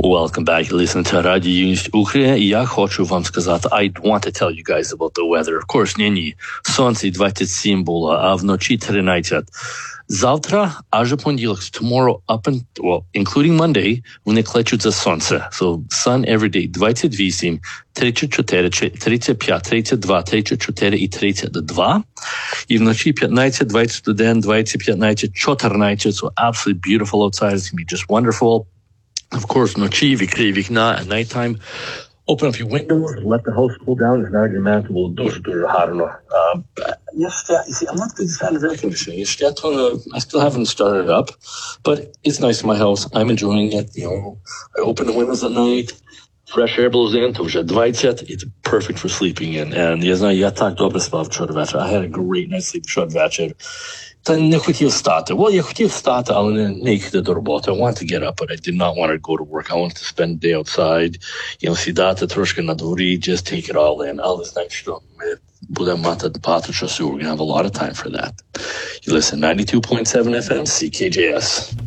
Welcome back. You listen to Radio Юність Укрія. І я хочу вам сказати, I want to tell you guys about the weather. Of course, ні. Сонце 27 було, а вночі 13. Завтра, аж понеділок, tomorrow, including Monday, вони кличуть за сонце. So, sun every day, 28, 34, 35, 32, 34 і 32. І вночі 15, 21, 20, 15, 14. So, absolutely beautiful outside. It's going to be just wonderful. Of course, вночі, відкрий вікна at nighttime. Open up your windows, let the house cool down. It's not going було дуже гарно. I'm not a big fan of air conditioning. I still haven't started it up, but it's nice in my house. I'm enjoying it. I open the windows at night. Fresh air blows in. To вже 20. It's perfect for sleeping in. And я так добре спав вчора вечір. I had a great night's sleep вчора вечір. Та не хотів встати. Я хотів встати, але не їхати до роботи. I wanted to get up, but I did not want to go to work. I wanted to spend the day outside. Сідати трошки на дворі, just take it all in. Але знаєш що, ми будемо мати багато часу. We're going to have a lot of time for that. You listen, 92.7 FM, CKJS.